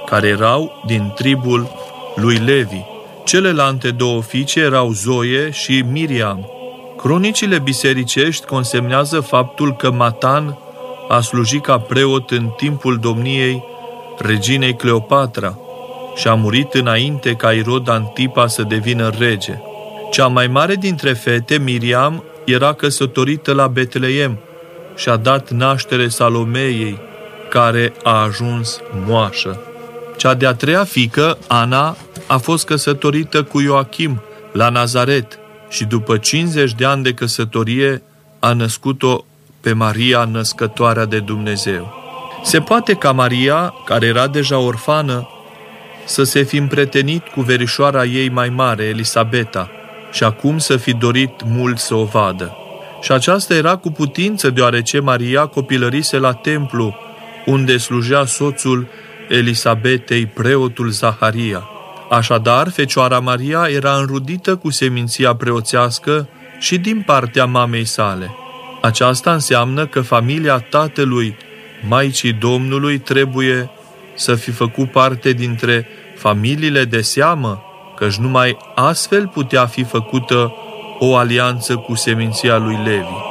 care erau din tribul lui Levi. Celelalte două fiice erau Zoe și Miriam. Cronicile bisericești consemnează faptul că Matan a slujit ca preot în timpul domniei reginei Cleopatra și a murit înainte ca Irod Antipa să devină rege. Cea mai mare dintre fete, Miriam, era căsătorită la Betleem și a dat naștere Salomeei, care a ajuns moașă. Cea de-a treia fiică, Ana, a fost căsătorită cu Ioachim la Nazaret și după 50 de ani de căsătorie a născut-o pe Maria, născătoarea de Dumnezeu. Se poate ca Maria, care era deja orfană, să se fi împrietenit cu verișoara ei mai mare, Elisabeta, și acum să fi dorit mult să o vadă. Și aceasta era cu putință, deoarece Maria copilărise la templu, unde slujea soțul Elisabetei, preotul Zaharia. Așadar, Fecioara Maria era înrudită cu seminția preoțească și din partea mamei sale. Aceasta înseamnă că familia tatălui Maicii Domnului trebuie să fi făcut parte dintre familiile de seamă, căci numai astfel putea fi făcută o alianță cu seminția lui Levi.